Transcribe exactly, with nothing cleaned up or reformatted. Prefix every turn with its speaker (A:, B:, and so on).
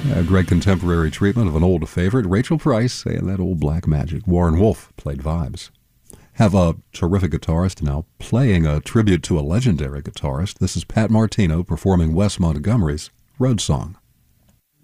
A: A great contemporary treatment of an old favorite. Rachel Price and that old black magic. Warren Wolf played Vibes. Have a terrific guitarist now playing a tribute to a legendary guitarist. This is Pat Martino performing Wes Montgomery's Road Song.